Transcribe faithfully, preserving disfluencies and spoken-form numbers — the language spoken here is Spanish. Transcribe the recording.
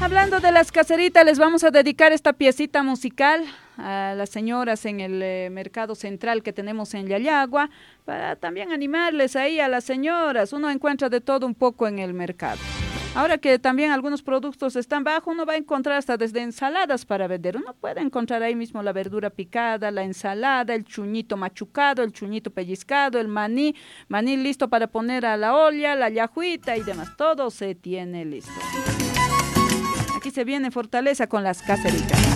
Hablando de las caseritas, les vamos a dedicar esta piecita musical a las señoras en el eh, mercado central que tenemos en Yayagua, para también animarles ahí a las señoras. Uno encuentra de todo un poco en el mercado. Ahora que también algunos productos están bajos, uno va a encontrar hasta desde ensaladas para vender. Uno puede encontrar ahí mismo la verdura picada, la ensalada, el chuñito machucado, el chuñito pellizcado, el maní, maní listo para poner a la olla, la yajuita y demás. Todo se tiene listo. Aquí se viene Fortaleza con las caseritas.